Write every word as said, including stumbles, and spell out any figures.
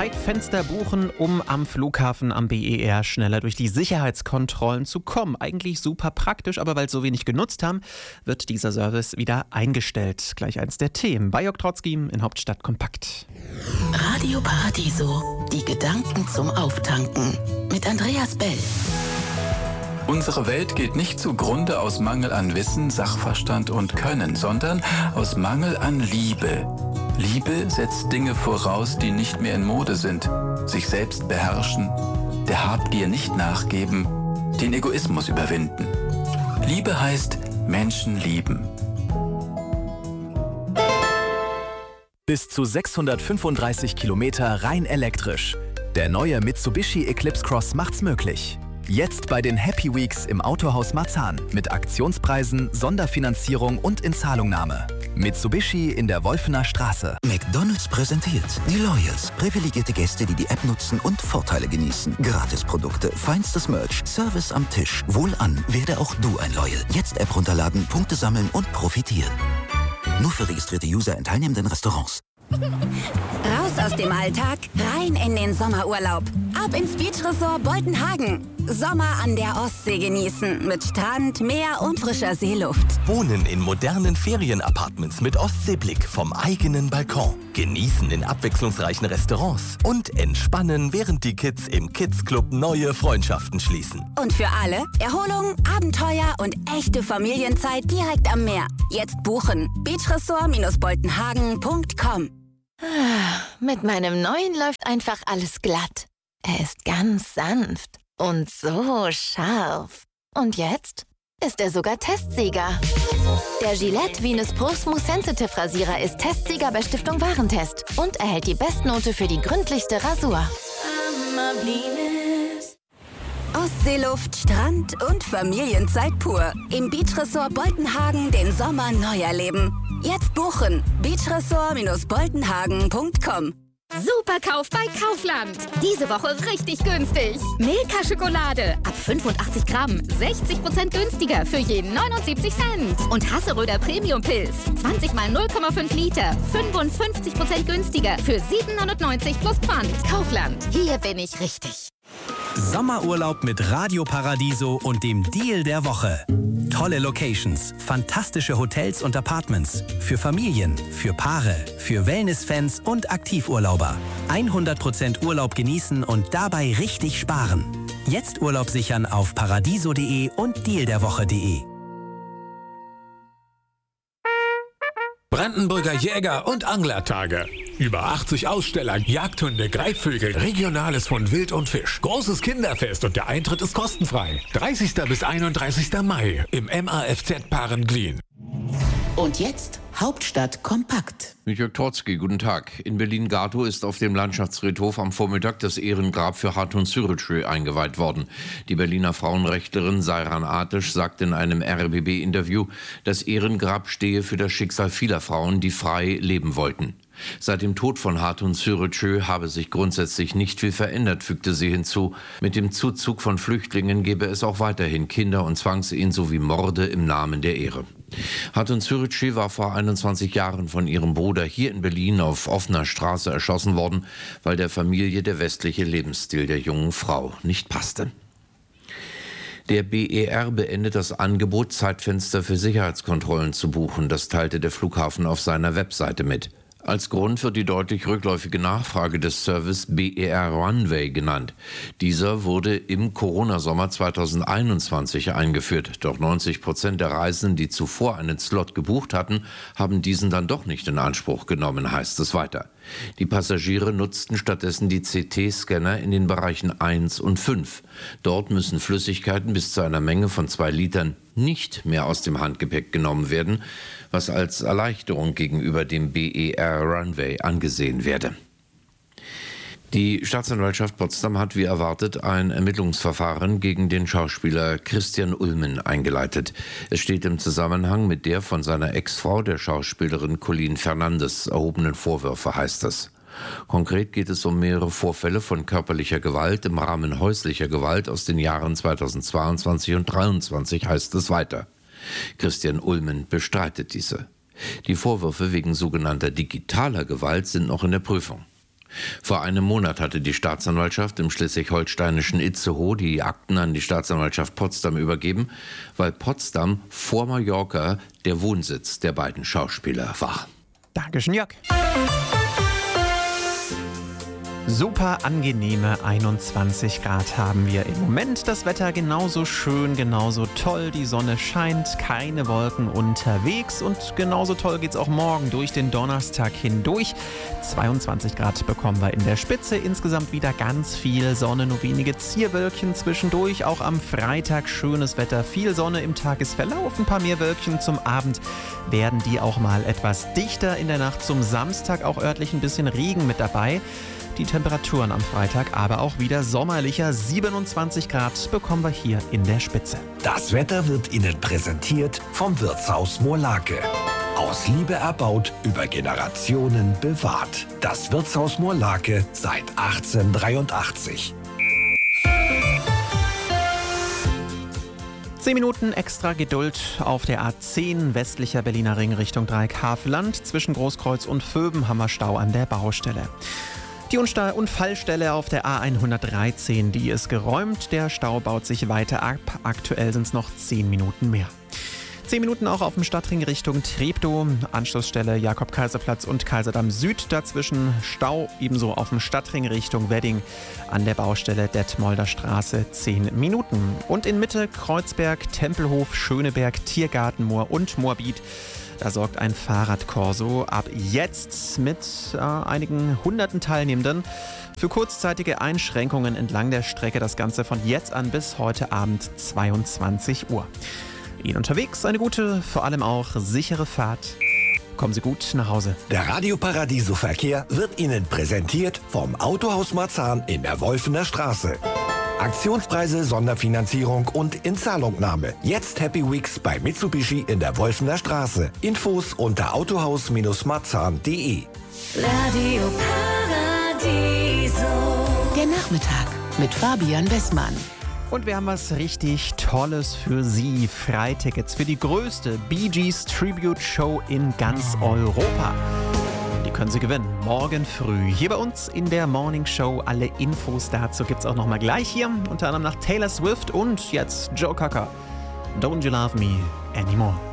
Zeitfenster buchen, um am Flughafen am B E R schneller durch die Sicherheitskontrollen zu kommen. Eigentlich super praktisch, aber weil es so wenig genutzt haben, wird dieser Service wieder eingestellt. Gleich eins der Themen bei Jörg Trotzki in Hauptstadt Kompakt. Radio Paradiso, die Gedanken zum Auftanken mit Andreas Bell. Unsere Welt geht nicht zugrunde aus Mangel an Wissen, Sachverstand und Können, sondern aus Mangel an Liebe. Liebe setzt Dinge voraus, die nicht mehr in Mode sind. Sich selbst beherrschen, der Habgier nicht nachgeben, den Egoismus überwinden. Liebe heißt Menschen lieben. Bis zu sechshundertfünfunddreißig Kilometer rein elektrisch. Der neue Mitsubishi Eclipse Cross macht's möglich. Jetzt bei den Happy Weeks im Autohaus Marzahn mit Aktionspreisen, Sonderfinanzierung und Inzahlungnahme. Mitsubishi in der Wolfener Straße. McDonald's präsentiert die Loyals. Privilegierte Gäste, die die App nutzen und Vorteile genießen. Gratisprodukte, feinstes Merch, Service am Tisch. Wohlan, werde auch du ein Loyal. Jetzt App runterladen, Punkte sammeln und profitieren. Nur für registrierte User in teilnehmenden Restaurants. Raus aus dem Alltag, rein in den Sommerurlaub. Ab ins Beachresort Boltenhagen. Sommer an der Ostsee genießen. Mit Strand, Meer und frischer Seeluft. Wohnen in modernen Ferienapartments mit Ostseeblick vom eigenen Balkon. Genießen in abwechslungsreichen Restaurants. Und entspannen, während die Kids im Kids Club neue Freundschaften schließen. Und für alle Erholung, Abenteuer und echte Familienzeit direkt am Meer. Jetzt buchen. beachresort boltenhagen punkt com. Mit meinem neuen läuft einfach alles glatt. Er ist ganz sanft und so scharf. Und jetzt ist er sogar Testsieger. Der Gillette Venus Pro Smooth Sensitive Rasierer ist Testsieger bei Stiftung Warentest und erhält die Bestnote für die gründlichste Rasur. Ostseeluft, Strand und Familienzeit pur. Im Beachresort Boltenhagen den Sommer neu erleben. Jetzt buchen. beachresort boltenhagen punkt com. Superkauf bei Kaufland. Diese Woche richtig günstig. Milka Schokolade ab fünfundachtzig Gramm, sechzig Prozent günstiger für jeden neunundsiebzig Cent. Und Hasseröder Premium Pilz, zwanzig mal null Komma fünf Liter, fünfundfünfzig Prozent günstiger für sieben neunundneunzig plus Pfand. Kaufland, hier bin ich richtig. Sommerurlaub mit Radio Paradiso und dem Deal der Woche. Tolle Locations, fantastische Hotels und Apartments. Für Familien, für Paare, für Wellness-Fans und Aktivurlauber. hundert Prozent Urlaub genießen und dabei richtig sparen. Jetzt Urlaub sichern auf paradiso punkt de und deal der woche punkt de. Brandenburger Jäger- und Anglertage. Über achtzig Aussteller, Jagdhunde, Greifvögel, Regionales von Wild und Fisch. Großes Kinderfest und der Eintritt ist kostenfrei. dreißigster bis einunddreißigster Mai im M A F Z Parenglien. Und jetzt Hauptstadt Kompakt. Mit Jörg Trotzki, guten Tag. In Berlin-Gatow ist auf dem Landschaftsfriedhof am Vormittag das Ehrengrab für Hatun Sürücü eingeweiht worden. Die Berliner Frauenrechtlerin Seyran Ateş sagt in einem R B B-Interview, das Ehrengrab stehe für das Schicksal vieler Frauen, die frei leben wollten. Seit dem Tod von Hatun Sürücü habe sich grundsätzlich nicht viel verändert, fügte sie hinzu. Mit dem Zuzug von Flüchtlingen gebe es auch weiterhin Kinder- und Zwangsehen sowie Morde im Namen der Ehre. Hatun Sürücü war vor einundzwanzig Jahren von ihrem Bruder hier in Berlin auf offener Straße erschossen worden, weil der Familie der westliche Lebensstil der jungen Frau nicht passte. Der B E R beendet das Angebot, Zeitfenster für Sicherheitskontrollen zu buchen. Das teilte der Flughafen auf seiner Webseite mit. Als Grund wird die deutlich rückläufige Nachfrage des Service B E R Runway genannt. Dieser wurde im Corona-Sommer zweitausendeinundzwanzig eingeführt. Doch neunzig Prozent der Reisenden, die zuvor einen Slot gebucht hatten, haben diesen dann doch nicht in Anspruch genommen, heißt es weiter. Die Passagiere nutzten stattdessen die C T-Scanner in den Bereichen eins und fünf. Dort müssen Flüssigkeiten bis zu einer Menge von zwei Litern nicht mehr aus dem Handgepäck genommen werden, was als Erleichterung gegenüber dem B E R Runway angesehen werde. Die Staatsanwaltschaft Potsdam hat wie erwartet ein Ermittlungsverfahren gegen den Schauspieler Christian Ulmen eingeleitet. Es steht im Zusammenhang mit der von seiner Ex-Frau, der Schauspielerin Colleen Fernandes, erhobenen Vorwürfe, heißt es. Konkret geht es um mehrere Vorfälle von körperlicher Gewalt im Rahmen häuslicher Gewalt aus den Jahren zweitausendzweiundzwanzig und zweitausenddreiundzwanzig, heißt es weiter. Christian Ulmen bestreitet diese. Die Vorwürfe wegen sogenannter digitaler Gewalt sind noch in der Prüfung. Vor einem Monat hatte die Staatsanwaltschaft im schleswig-holsteinischen Itzehoe die Akten an die Staatsanwaltschaft Potsdam übergeben, weil Potsdam vor Mallorca der Wohnsitz der beiden Schauspieler war. Dankeschön, Jörg. Super angenehme einundzwanzig Grad haben wir im Moment. Das Wetter genauso schön, genauso toll. Die Sonne scheint, keine Wolken unterwegs. Und genauso toll geht's auch morgen durch den Donnerstag hindurch. zweiundzwanzig Grad bekommen wir in der Spitze. Insgesamt wieder ganz viel Sonne, nur wenige Zierwölkchen zwischendurch. Auch am Freitag schönes Wetter, viel Sonne im Tagesverlauf. Ein paar mehr Wölkchen zum Abend werden die auch mal etwas dichter. In der Nacht zum Samstag auch örtlich ein bisschen Regen mit dabei. Die Temperaturen am Freitag aber auch wieder sommerlicher. siebenundzwanzig Grad bekommen wir hier in der Spitze. Das Wetter wird Ihnen präsentiert vom Wirtshaus Moorlake. Aus Liebe erbaut, über Generationen bewahrt. Das Wirtshaus Moorlake seit achtzehnhundertdreiundachtzig. Zehn Minuten extra Geduld auf der A zehn westlicher Berliner Ring Richtung Dreieckhaveland. Zwischen Großkreuz und Vöben haben wir Stau an der Baustelle. Die Unfallstelle auf der A hundertdreizehn, die ist geräumt. Der Stau baut sich weiter ab. Aktuell sind es noch zehn Minuten mehr. zehn Minuten auch auf dem Stadtring Richtung Treptow. Anschlussstelle Jakob-Kaiser-Platz und Kaiserdamm Süd. Dazwischen Stau, ebenso auf dem Stadtring Richtung Wedding. An der Baustelle Detmolder Straße zehn Minuten. Und in Mitte Kreuzberg, Tempelhof, Schöneberg, Tiergartenmoor und Moabit. Da sorgt ein Fahrradkorso ab jetzt mit äh, einigen hunderten Teilnehmenden für kurzzeitige Einschränkungen entlang der Strecke. Das Ganze von jetzt an bis heute Abend zweiundzwanzig Uhr. Ihnen unterwegs eine gute, vor allem auch sichere Fahrt. Kommen Sie gut nach Hause. Der Radio Paradiso Verkehr wird Ihnen präsentiert vom Autohaus Marzahn in der Wolfener Straße. Aktionspreise, Sonderfinanzierung und Inzahlungnahme. Jetzt Happy Weeks bei Mitsubishi in der Wolfener Straße. Infos unter autohaus marzahn punkt de. Radio Paradiso. Der Nachmittag mit Fabian Westmann. Und wir haben was richtig Tolles für Sie. Freitickets für die größte Bee Gees Tribute Show in ganz Europa. Die können Sie gewinnen. Morgen früh hier bei uns in der Morning Show. Alle Infos dazu gibt es auch nochmal gleich hier. Unter anderem nach Taylor Swift und jetzt Joe Cocker. Don't You Love Me Anymore.